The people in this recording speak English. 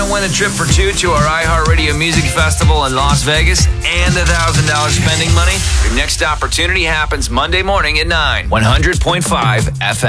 to win a trip for two to our iHeartRadio Music Festival in Las Vegas and $1,000 spending money? Your next opportunity happens Monday morning at 9. 100.5 FM.